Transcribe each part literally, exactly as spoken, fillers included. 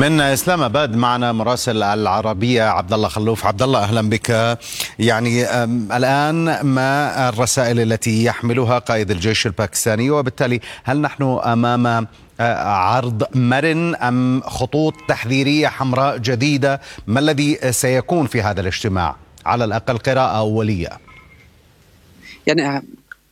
من اسلام اباد معنا مراسل العربيه عبد الله خلوف. عبد الله اهلا بك. يعني الان ما الرسائل التي يحملها قائد الجيش الباكستاني، وبالتالي هل نحن امام عرض مرن ام خطوط تحذيريه حمراء جديده؟ ما الذي سيكون في هذا الاجتماع؟ على الاقل قراءه اوليه. يعني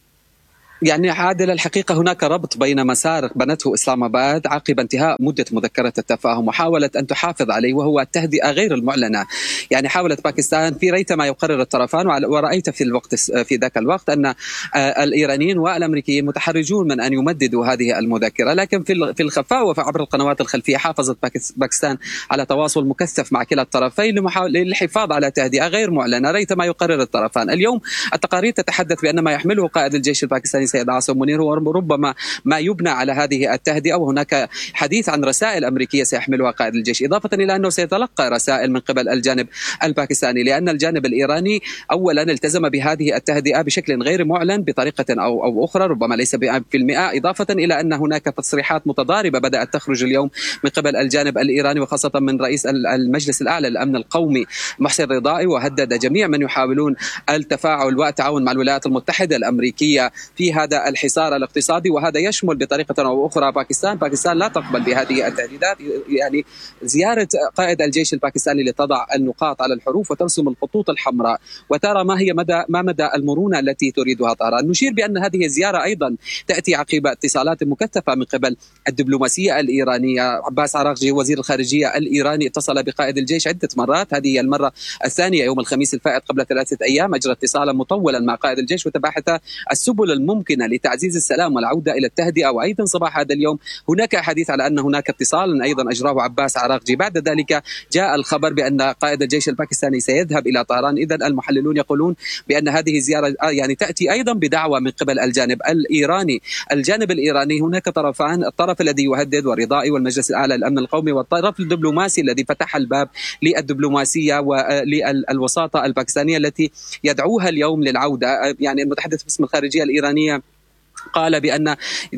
يعني عادل، الحقيقة هناك ربط بين مسار بنته إسلام أباد عقب انتهاء مدة مذكرة التفاهم وحاولت أن تحافظ عليه، وهو التهدئة غير المعلنة. يعني حاولت باكستان في ريثما يقرر الطرفان، ورأيت في الوقت في ذاك الوقت أن الإيرانيين والأمريكيين متحرجون من أن يمددوا هذه المذكرة، لكن في في الخفاء وعبر القنوات الخلفية حافظت باكستان على تواصل مكثف مع كلا الطرفين للحفاظ على تهدئة غير معلنة ريثما يقرر الطرفان. اليوم التقارير تتحدث بأن ما يحمله قائد الجيش الباكستاني سيد عاصم منير هو ربما ما يبنى على هذه التهدئة، وهناك حديث عن رسائل أمريكية سيحملها قائد الجيش، إضافة إلى أنه سيتلقى رسائل من قبل الجانب الباكستاني، لأن الجانب الإيراني أولا التزم بهذه التهدئة بشكل غير معلن بطريقة أو أو أخرى، ربما ليس بالمئة، إضافة إلى أن هناك تصريحات متضاربة بدأت تخرج اليوم من قبل الجانب الإيراني، وخاصة من رئيس المجلس الأعلى للأمن القومي محسن رضائي، وهدد جميع من يحاولون التفاعل والتعاون مع الولايات المتحدة الأمريكية في هذا الحصار الاقتصادي، وهذا يشمل بطريقة أو أخرى باكستان. باكستان لا تقبل بهذه التهديدات. يعني زيارة قائد الجيش الباكستاني لتضع النقاط على الحروف وترسم الخطوط الحمراء وترى ما هي مدى ما مدى المرونة التي تريدها طهران. نشير بأن هذه الزيارة أيضا تأتي عقب اتصالات مكثفة من قبل الدبلوماسية الإيرانية. عباس عراقجي وزير الخارجية الإيراني اتصل بقائد الجيش عدة مرات، هذه هي المرة الثانية يوم الخميس الفائت قبل ثلاثة أيام أجرى اتصالا مطولا مع قائد الجيش وتباحث السبل الممكنة لتعزيز السلام والعودة إلى التهدئة. وأيضا صباح هذا اليوم هناك حديث على أن هناك اتصالا أيضا أجراه عباس عراقجي. بعد ذلك جاء الخبر بأن قائد الجيش الباكستاني سيذهب إلى طهران. إذا المحللون يقولون بأن هذه الزيارة يعني تأتي أيضا بدعوة من قبل الجانب الإيراني. الجانب الإيراني هناك طرفان، الطرف الذي يهدد ورضائي والمجلس الأعلى للأمن القومي، والطرف الدبلوماسي الذي فتح الباب للدبلوماسية وللوساطة الباكستانية التي يدعوها اليوم للعودة. يعني المتحدث باسم الخارجية الإيرانية قال بأن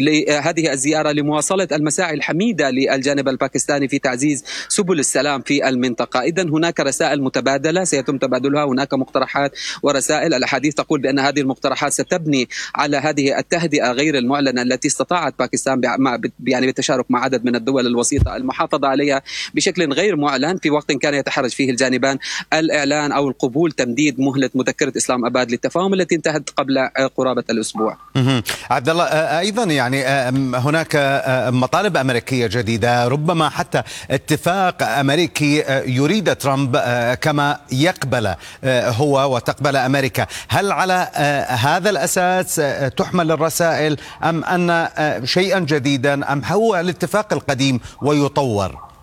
هذه الزيارة لمواصلة المساعي الحميدة للجانب الباكستاني في تعزيز سبل السلام في المنطقة. إذن هناك رسائل متبادلة سيتم تبادلها، هناك مقترحات ورسائل. الأحاديث تقول بأن هذه المقترحات ستبني على هذه التهدئة غير المعلنة التي استطاعت باكستان يعني بالتشارك مع عدد من الدول الوسيطة المحافظة عليها بشكل غير معلن في وقت كان يتحرج فيه الجانبان الإعلان أو القبول تمديد مهلة مذكرة إسلام أباد للتفاهم التي انتهت قبل قرابة الأسبوع. عبد الله، ايضا يعني هناك مطالب امريكيه جديده، ربما حتى اتفاق امريكي يريد ترامب كما يقبل هو وتقبل امريكا. هل على هذا الاساس تحمل الرسائل ام ان شيئا جديدا ام هو الاتفاق القديم ويطور؟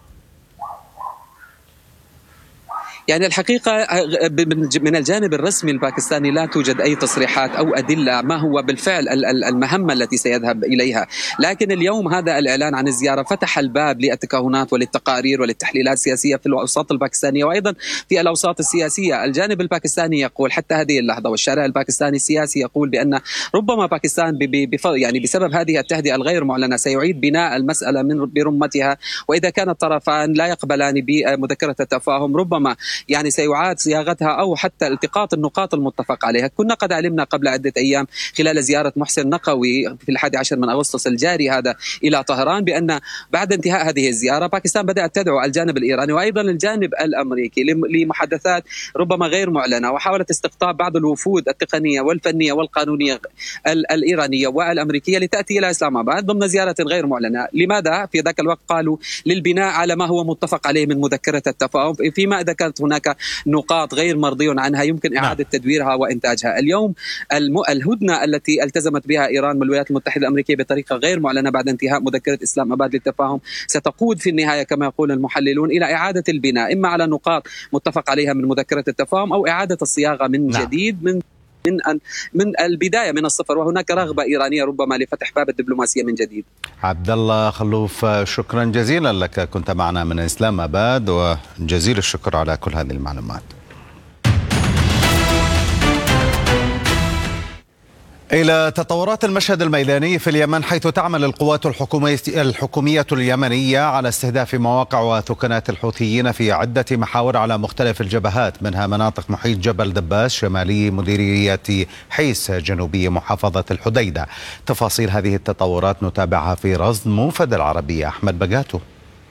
يعني الحقيقة من الجانب الرسمي الباكستاني لا توجد أي تصريحات أو أدلة ما هو بالفعل المهمة التي سيذهب إليها، لكن اليوم هذا الإعلان عن الزيارة فتح الباب للتكهنات وللتقارير وللتحليلات السياسية في الأوساط الباكستانية وأيضا في الأوساط السياسية. الجانب الباكستاني يقول حتى هذه اللحظة والشارع الباكستاني السياسي يقول بأن ربما باكستان يعني بسبب هذه التهدئة الغير معلنة سيعيد بناء المسألة من برمتها، وإذا كان الطرفان لا يقبلان بمذكرة التفاهم ربما يعني سيعاد صياغتها أو حتى التقاط النقاط المتفق عليها. كنا قد علمنا قبل عدة أيام خلال زيارة محسن نقوي في الحادي عشر من أغسطس الجاري هذا إلى طهران بأن بعد انتهاء هذه الزيارة باكستان بدأت تدعو الجانب الإيراني وأيضا الجانب الأمريكي لمحادثات ربما غير معلنة، وحاولت استقطاب بعض الوفود التقنية والفنية والقانونية الإيرانية والأمريكية لتأتي إلى إسلام أباد ضمن زيارة غير معلنة. لماذا؟ في ذاك الوقت قالوا للبناء على ما هو متفق عليه من مذكرة التفاهم، فيما إذا كانت هناك نقاط غير مرضي عنها يمكن إعادة تدويرها وإنتاجها. اليوم الهدنة التي التزمت بها إيران من الولايات المتحدة الأمريكية بطريقة غير معلنة بعد انتهاء مذكرة إسلام أباد للتفاهم ستقود في النهاية كما يقول المحللون إلى إعادة البناء إما على نقاط متفق عليها من مذكرة التفاهم أو إعادة الصياغة من جديد من من من البداية من الصفر، وهناك رغبة إيرانية ربما لفتح باب الدبلوماسية من جديد. عبد الله خلوف، شكرا جزيلا لك، كنت معنا من إسلام أباد، وجزيل الشكر على كل هذه المعلومات. إلى تطورات المشهد الميداني في اليمن، حيث تعمل القوات الحكومية الحكومية اليمنية على استهداف مواقع وثكنات الحوثيين في عدة محاور على مختلف الجبهات، منها مناطق محيط جبل دباس شمالي مديرية حيس جنوبي محافظة الحديدة. تفاصيل هذه التطورات نتابعها في رصد موفد العربية أحمد بقاتو.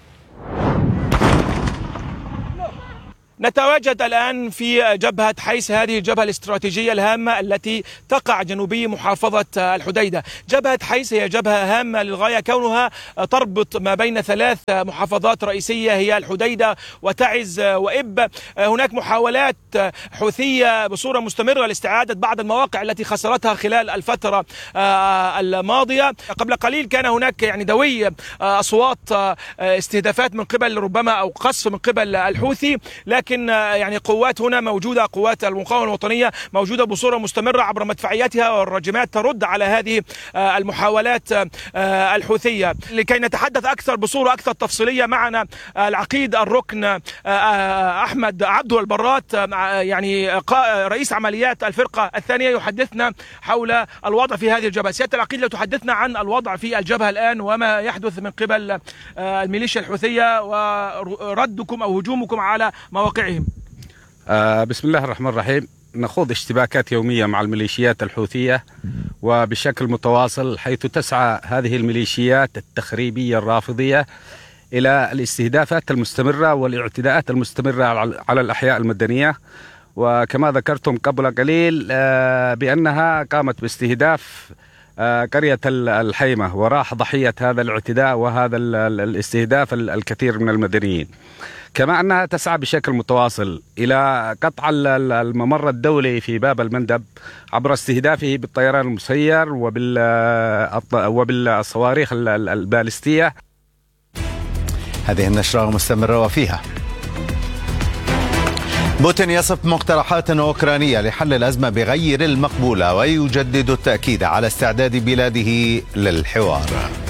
نتواجد الآن في جبهة حيس، هذه الجبهة الاستراتيجية الهامة التي تقع جنوبي محافظة الحديدة. جبهة حيس هي جبهة هامة للغاية، كونها تربط ما بين ثلاث محافظات رئيسية هي الحديدة وتعز وإب. هناك محاولات حوثية بصورة مستمرة لاستعادة بعض المواقع التي خسرتها خلال الفترة الماضية. قبل قليل كان هناك يعني دوي أصوات استهدافات من قبل ربما أو قصف من قبل الحوثي، لكن لكن يعني قوات هنا موجودة، قوات المقاومة الوطنية موجودة بصورة مستمرة عبر مدفعياتها والراجمات ترد على هذه المحاولات الحوثية. لكي نتحدث أكثر بصورة أكثر تفصيلية، معنا العقيد الركن أحمد عبده البرات، يعني رئيس عمليات الفرقة الثانية، يحدثنا حول الوضع في هذه الجبهة. سيادة العقيد، لو تحدثنا عن الوضع في الجبهة الآن وما يحدث من قبل الميليشيا الحوثية وردكم أو هجومكم على مواقعهم. آه بسم الله الرحمن الرحيم. نخوض اشتباكات يومية مع الميليشيات الحوثية وبشكل متواصل، حيث تسعى هذه الميليشيات التخريبية الرافضية إلى الاستهدافات المستمرة والاعتداءات المستمرة على الأحياء المدنية. وكما ذكرتم قبل قليل آه بأنها قامت باستهداف آه قرية الحيمة، وراح ضحية هذا الاعتداء وهذا الاستهداف الكثير من المدنيين. كما أنها تسعى بشكل متواصل إلى قطع الممر الدولي في باب المندب عبر استهدافه بالطيران المسير وبالصواريخ البالستية. هذه النشرة مستمرة وفيها بوتين يصف مقترحات أوكرانية لحل الأزمة بغير المقبولة، ويجدد التأكيد على استعداد بلاده للحوار.